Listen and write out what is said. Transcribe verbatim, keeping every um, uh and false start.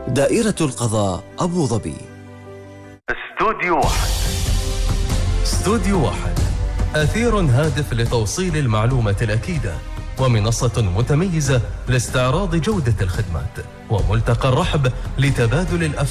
دائرة القضاء أبو ظبي. استوديو واحد. استوديو واحد أثير هادف لتوصيل المعلومة الأكيدة، ومنصة متميزة لاستعراض جودة الخدمات، وملتقى الرحب لتبادل الأفكار